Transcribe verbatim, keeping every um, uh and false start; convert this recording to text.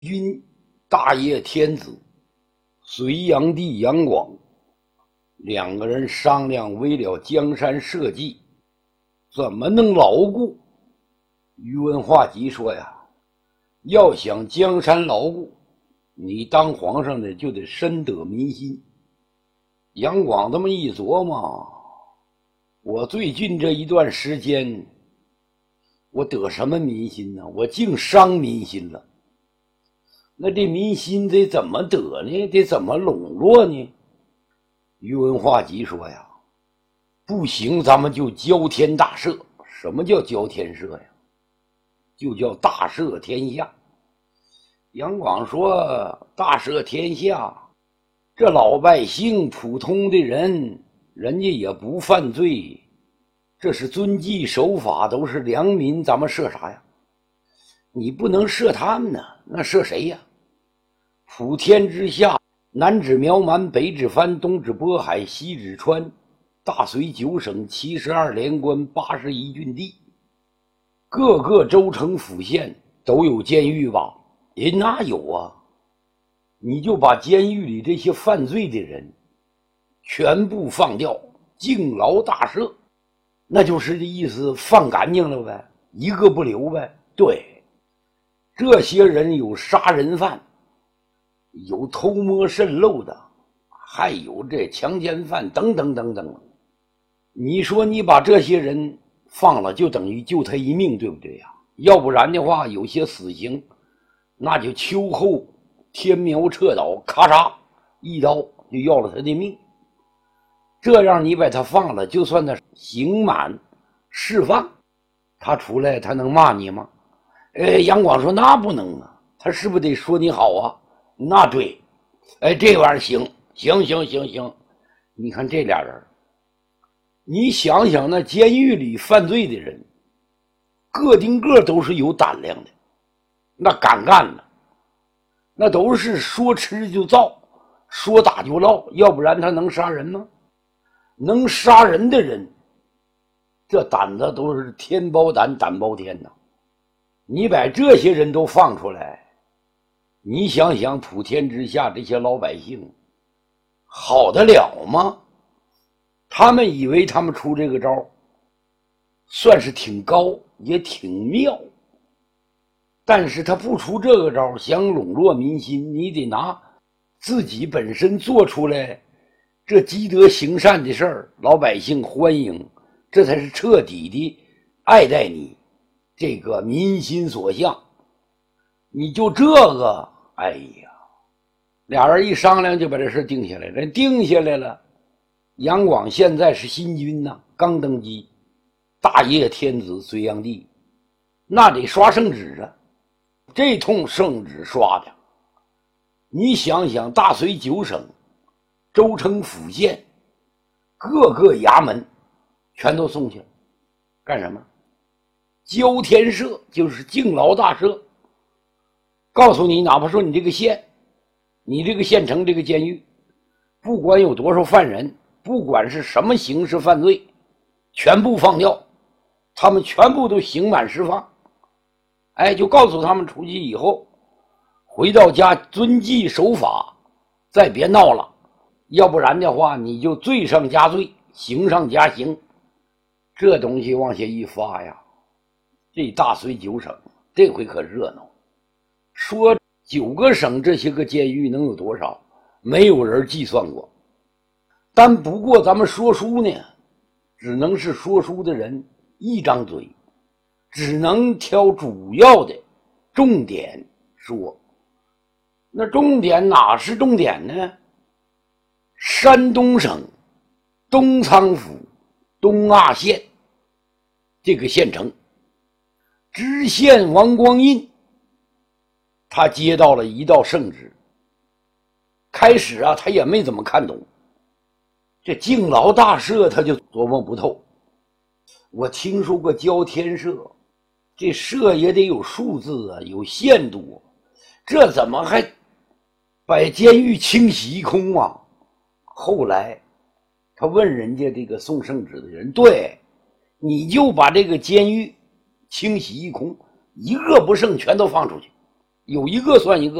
君大业天子隋炀帝杨广两个人商量，为了江山社稷怎么能牢固。宇文化及说呀，要想江山牢固，你当皇上的就得深得民心。杨广这么一琢磨，我最近这一段时间我得什么民心呢？我竟伤民心了。那这民心得怎么得呢？得怎么笼络呢？宇文化及说呀，不行，咱们就交天大赦。什么叫交天赦呀？就叫大赦天下。杨广说，大赦天下，这老百姓普通的人，人家也不犯罪，这是遵纪守法，都是良民，咱们赦啥呀？你不能赦他们呢，那赦谁呀？普天之下，南指苗蛮，北指番，东指渤海，西指川，大隋九省，七十二连关，八十一郡地，各个州城府县都有监狱吧？人哪有啊？你就把监狱里这些犯罪的人全部放掉，敬劳大赦，那就是这意思，放干净了呗，一个不留呗。对，这些人有杀人犯，有偷摸渗漏的，还有这强奸犯等等等等。你说你把这些人放了，就等于救他一命，对不对呀？要不然的话，有些死刑那就秋后天苗彻倒，咔嚓一刀就要了他的命。这样你把他放了，就算他刑满释放，他出来他能骂你吗？呃，杨广说那不能啊，他是不是得说你好啊？那对，哎，这玩意儿行行行行行。你看这俩人，你想想那监狱里犯罪的人，个顶个都是有胆量的，那敢干的，那都是说吃就造，说打就唠，要不然他能杀人吗？能杀人的人，这胆子都是天包胆，胆包天呐。你把这些人都放出来，你想想普天之下这些老百姓好得了吗？他们以为他们出这个招算是挺高也挺妙，但是他不出这个招，想笼络民心，你得拿自己本身做出来这积德行善的事儿，老百姓欢迎，这才是彻底的爱戴你，这个民心所向。你就这个，哎呀，俩人一商量就把这事定下来了。定下来了，杨广现在是新君呐，刚登基，大业天子隋炀帝，那得刷圣旨啊。这通圣旨刷的，你想想，大隋九省州城府县各个衙门全都送去了，干什么？交天赦，就是敬劳大赦。告诉你，哪怕说你这个县，你这个县城这个监狱，不管有多少犯人，不管是什么刑事犯罪，全部放掉，他们全部都刑满释放。哎，就告诉他们出去以后回到家遵纪守法，再别闹了，要不然的话你就罪上加罪，刑上加刑。这东西往下一发呀，这大隋九省这回可热闹。说九个省这些个监狱能有多少，没有人计算过。但不过咱们说书呢，只能是说书的人一张嘴，只能挑主要的重点说。那重点哪是重点呢？山东省东仓府东阿县这个县城，知县王光印他接到了一道圣旨。开始啊，他也没怎么看懂，这敬劳大赦他就琢磨不透。我听说过交天赦，这赦也得有数字啊，有限度，这怎么还把监狱清洗一空啊？后来他问人家这个送圣旨的人，对，你就把这个监狱清洗一空，一个不剩全都放出去。 有一个算一个。